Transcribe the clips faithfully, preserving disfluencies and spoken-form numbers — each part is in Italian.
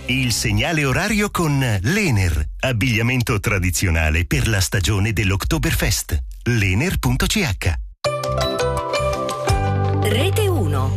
Il segnale orario con l'Ener, abbigliamento tradizionale per la stagione dell'Oktoberfest. L'ener punto c h. Rete uno.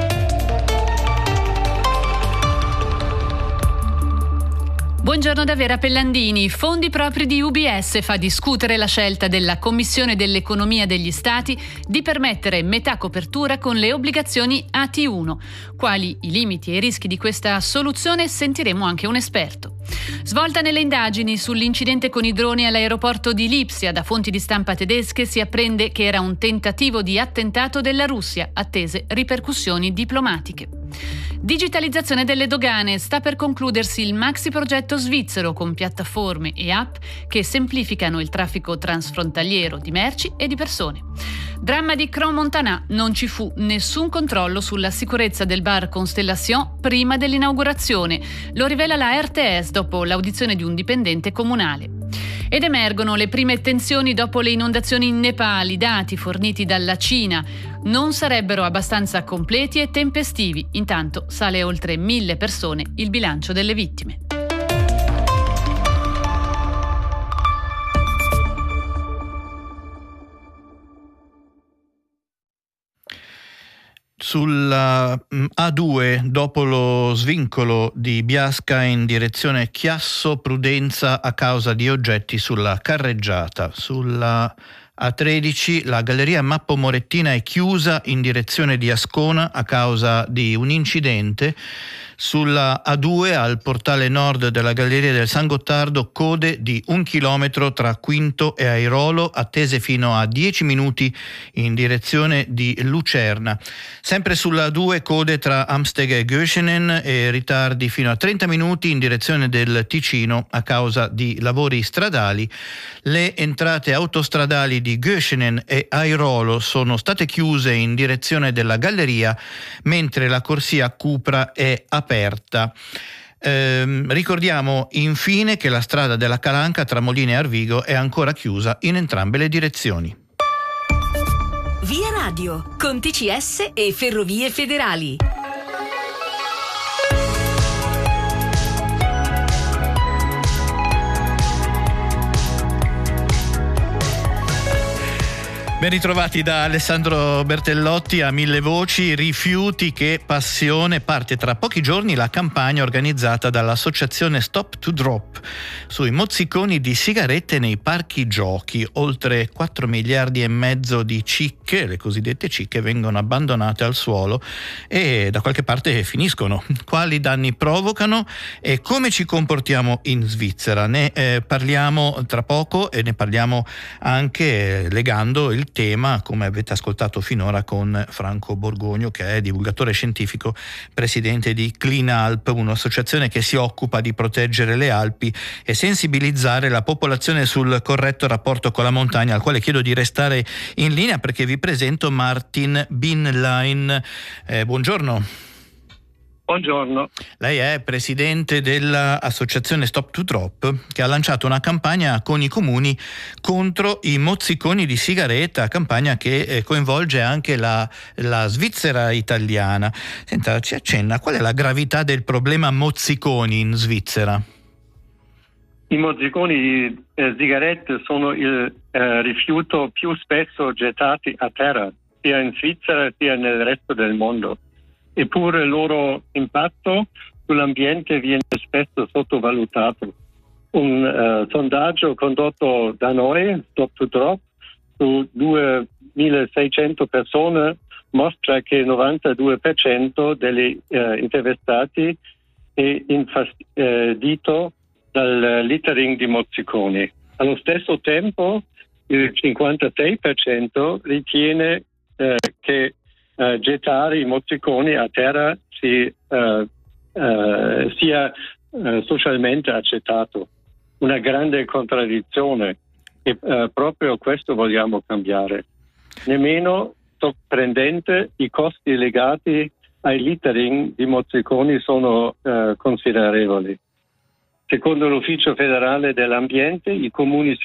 Buongiorno da Vera Pellandini. Fondi propri di U B S fa discutere la scelta della Commissione dell'Economia degli Stati di permettere metà copertura con le obbligazioni A T uno. Quali i limiti e i rischi di questa soluzione? Sentiremo anche un esperto. Svolta nelle indagini sull'incidente con i droni all'aeroporto di Lipsia. Da fonti di stampa tedesche si apprende che era un tentativo di attentato della Russia, attese ripercussioni diplomatiche. Digitalizzazione delle dogane. Sta per concludersi il maxi progetto svizzero con piattaforme e app che semplificano il traffico transfrontaliero di merci e di persone. Dramma di Crans-Montana. Non ci fu nessun controllo sulla sicurezza del bar Constellation prima dell'inaugurazione. Lo rivela la R T S dopo l'audizione di un dipendente comunale. Ed emergono le prime tensioni dopo le inondazioni in Nepal. I dati forniti dalla Cina non sarebbero abbastanza completi e tempestivi. Intanto sale oltre mille persone il bilancio delle vittime. Sulla A due, dopo lo svincolo di Biasca in direzione Chiasso, prudenza a causa di oggetti sulla carreggiata. Sulla A tredici la galleria Mappo Morettina è chiusa in direzione di Ascona a causa di un incidente. Sulla A due, al portale nord della Galleria del San Gottardo, code di un chilometro tra Quinto e Airolo, attese fino a dieci minuti in direzione di Lucerna. Sempre sulla A due, code tra Amsteg e Göschenen e ritardi fino a trenta minuti in direzione del Ticino a causa di lavori stradali. Le entrate autostradali di Göschenen e Airolo sono state chiuse in direzione della Galleria, mentre la corsia Cupra è aperta. aperta. Eh, ricordiamo infine che la strada della Calanca tra Molina e Arvigo è ancora chiusa in entrambe le direzioni. Via Radio, con T C S e Ferrovie Federali. Ben ritrovati da Alessandro Bertellotti a Mille Voci. Rifiuti che passione. Parte tra pochi giorni la campagna organizzata dall'associazione Stop to Drop sui mozziconi di sigarette nei parchi giochi. Oltre quattro miliardi e mezzo di cicche, le cosiddette cicche, vengono abbandonate al suolo e da qualche parte finiscono. Quali danni provocano e come ci comportiamo in Svizzera? Ne eh, parliamo tra poco e ne parliamo anche legando il tema, come avete ascoltato finora, con Franco Borgogno, che è divulgatore scientifico, presidente di Clean Alp, un'associazione che si occupa di proteggere le Alpi e sensibilizzare la popolazione sul corretto rapporto con la montagna, al quale chiedo di restare in linea perché vi presento Martin Binlein. Eh, buongiorno. Buongiorno. Lei è presidente dell'associazione Stop to Drop, che ha lanciato una campagna con i comuni contro i mozziconi di sigaretta, campagna che coinvolge anche la, la Svizzera italiana. Senta, ci accenna qual è la gravità del problema mozziconi in Svizzera? I mozziconi di eh, sigarette sono il eh, rifiuto più spesso gettati a terra, sia in Svizzera sia nel resto del mondo. Eppure il loro impatto sull'ambiente viene spesso sottovalutato. Un uh, sondaggio condotto da noi, Stop to Drop, su duemilaseicento persone mostra che il novantadue per cento degli uh, intervistati è infastidito dal littering di mozziconi. Allo stesso tempo il cinquantasei per cento ritiene uh, che Uh, gettare i mozziconi a terra si, uh, uh, sia uh, socialmente accettato. Una grande contraddizione e uh, proprio questo vogliamo cambiare. Nemmeno sorprendente i costi legati ai littering di mozziconi sono uh, considerevoli. Secondo l'Ufficio federale dell'ambiente, i comuni